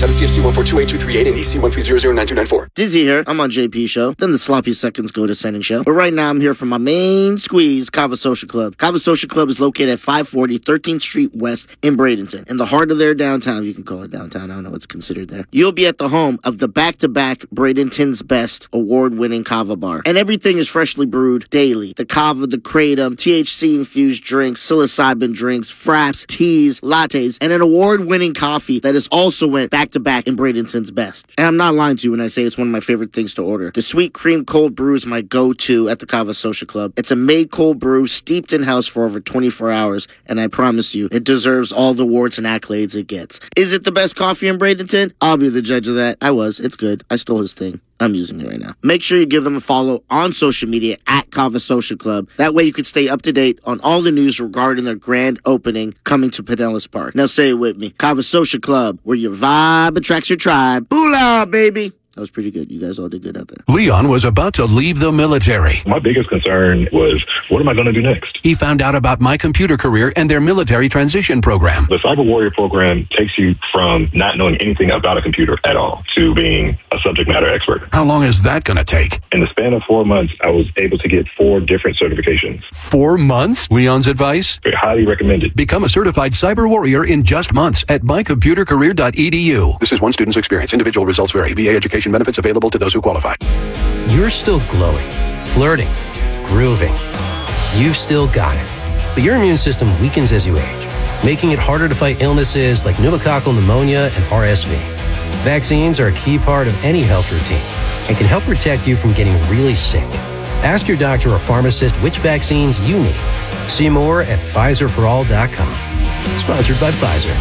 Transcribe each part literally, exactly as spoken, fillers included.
seven, C F C one four two eight two three eight, and E C one three zero zero nine two nine four. Dizzy here. I'm on J P Show. Then the Sloppy Seconds go to Sending Show. But right now, I'm here for my main squeeze, Kava Social Club. Kava Social Club is located at five forty thirteenth Street West in Bradenton, in the heart of their downtown. You can call it downtown. I don't know what's considered there. You'll be at the home of the back-to-back Bradenton's Best award-winning Kava bar. And everything is freshly brewed daily. The Kava, the Kratom, T H C-infused drinks, psilocybin drinks, fraps, teas, lattes, and an award-winning coffee that is also went back-to-back in Bradenton's Best. And I'm not lying to you when I say it's one of my favorite things to order. The sweet cream cold brew is my go-to at the Kava Social Club. It's a made cold brew steeped in-house for over twenty-four hours, and I promise you, it deserves all the awards and accolades it gets. Is it the best coffee in Bradenton? I'll be the judge of that. I was. It's good. I stole his thing. I'm using it right now. Make sure you give them a follow on social media at Kava Social Club. That way you can stay up to date on all the news regarding their grand opening coming to Pinellas Park. Now say it with me. Kava Social Club, where your vibe attracts your tribe. Boolah, baby! That was pretty good. You guys all did good out there. Leon was about to leave the military. My biggest concern was, what am I going to do next? He found out about My Computer Career and their military transition program. The Cyber Warrior program takes you from not knowing anything about a computer at all to being a subject matter expert. How long is that going to take? In the span of four months, I was able to get four different certifications. Four months? Leon's advice? Highly recommended. Become a certified cyber warrior in just months at my computer career dot e d u. This is one student's experience. Individual results vary. V A education benefits available to those who qualify. You're still glowing, flirting, grooving. You've still got it. But your immune system weakens as you age, making it harder to fight illnesses like pneumococcal pneumonia and R S V. Vaccines are a key part of any health routine and can help protect you from getting really sick. Ask your doctor or pharmacist which vaccines you need. See more at Pfizer for all dot com. Sponsored by Pfizer.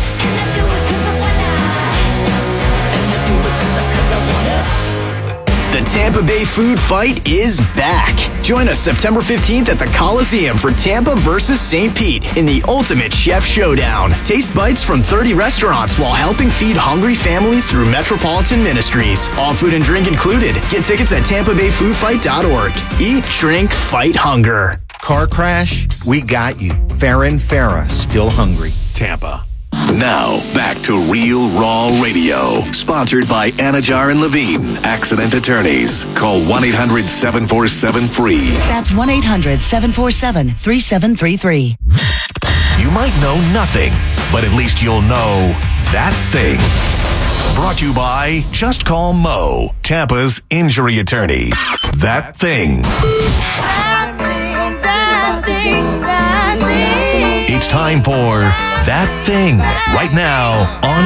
The Tampa Bay Food Fight is back. Join us September fifteenth at the Coliseum for Tampa versus Saint Pete in the ultimate chef showdown. Taste bites from thirty restaurants while helping feed hungry families through Metropolitan Ministries. All food and drink included. Get tickets at tampa bay food fight dot org. Eat, drink, fight hunger. Car crash? We got you. Farron Farah, still hungry. Tampa. Now, back to Real Raw Radio. Sponsored by Anajar and Levine, Accident Attorneys. Call one eight hundred seven four seven free. That's one eight hundred seven four seven three seven three three. You might know nothing, but at least you'll know that thing. Brought to you by Just Call Mo, Tampa's injury attorney. That thing. That thing, that thing, that thing. It's time for That Thing, right now on